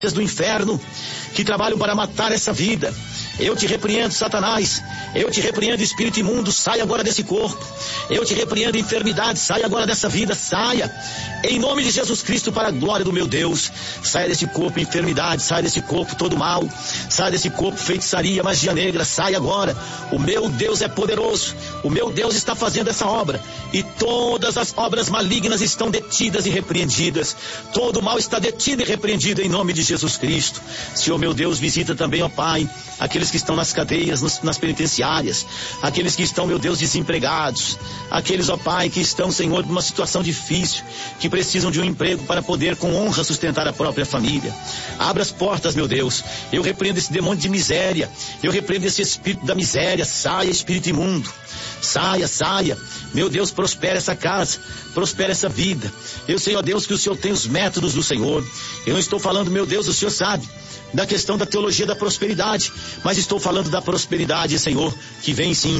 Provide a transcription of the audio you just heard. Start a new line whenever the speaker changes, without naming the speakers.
do inferno que trabalham para matar essa vida. Eu te repreendo, Satanás. Eu te repreendo, espírito imundo, saia agora desse corpo. Eu te repreendo, enfermidade, saia agora dessa vida, saia. Em nome de Jesus Cristo, para a glória do meu Deus. Saia desse corpo, enfermidade, saia desse corpo todo mal. Saia desse corpo, feitiçaria, magia negra, saia agora. O meu Deus é poderoso. O meu Deus está fazendo essa obra. E todas as obras malignas estão detidas e repreendidas. Todo mal está detido e repreendido em nome de Jesus Cristo. Senhor meu Deus, visita também, ó Pai, aqueles que estão nas cadeias, nas penitenciárias, aqueles que estão, meu Deus, desempregados, aqueles, ó Pai, que estão, Senhor, numa situação difícil, que precisam de um emprego para poder com honra sustentar a própria família. Abra as portas, meu Deus. Eu repreendo esse demônio de miséria, eu repreendo esse espírito da miséria. Saia, espírito imundo, saia, saia. Meu Deus, prospera essa casa, prospera essa vida. Eu sei, ó Deus, que o Senhor tem os métodos do Senhor. Eu não estou falando, meu Deus, o Senhor sabe da questão da teologia da prosperidade, mas estou falando da prosperidade, Senhor, que vem sim